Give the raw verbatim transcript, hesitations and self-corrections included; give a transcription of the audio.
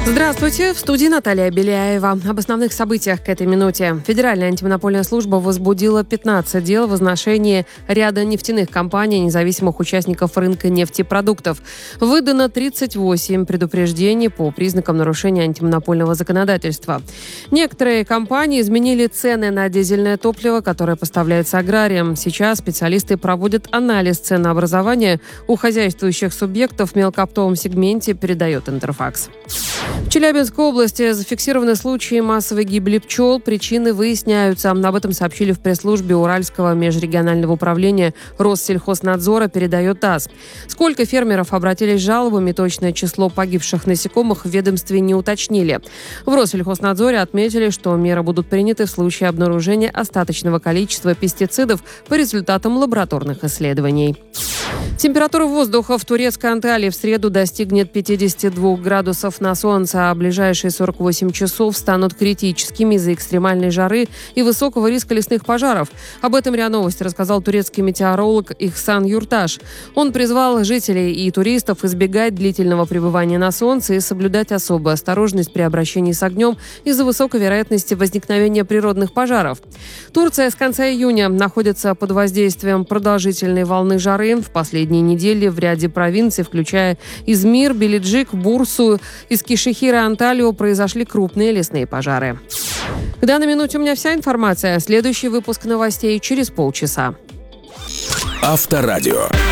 Здравствуйте, в студии Наталья Беляева. Об основных событиях к этой минуте. Федеральная антимонопольная служба возбудила пятнадцать дел в отношении ряда нефтяных компаний, независимых участников рынка нефтепродуктов. Выдано тридцать восемь предупреждений по признакам нарушения антимонопольного законодательства. Некоторые компании изменили цены на дизельное топливо, которое поставляется аграриям. Сейчас специалисты проводят анализ ценообразования у хозяйствующих субъектов в мелкооптовом сегменте, передает Интерфакс. В Челябинской области зафиксированы случаи массовой гибели пчел. Причины выясняются. Об этом сообщили в пресс-службе Уральского межрегионального управления Россельхознадзора, передает ТАСС. Сколько фермеров обратились с жалобами, точное число погибших насекомых в ведомстве не уточнили. В Россельхознадзоре отметили, что меры будут приняты в случае обнаружения остаточного количества пестицидов по результатам лабораторных исследований. Температура воздуха в турецкой Анталии в среду достигнет пятидесяти двух градусов на солнце, а ближайшие сорок восемь часов станут критическими из-за экстремальной жары и высокого риска лесных пожаров. Об этом РИА Новости рассказал турецкий метеоролог Ихсан Юрташ. Он призвал жителей и туристов избегать длительного пребывания на солнце и соблюдать особую осторожность при обращении с огнем из-за высокой вероятности возникновения природных пожаров. Турция с конца июня находится под воздействием продолжительной волны жары. В последние недели в ряде провинций, включая Измир, Билиджик, Бурсу, из Кишихира, Анталию, произошли крупные лесные пожары. К данной минуте у меня вся информация. Следующий выпуск новостей через полчаса. Авторадио.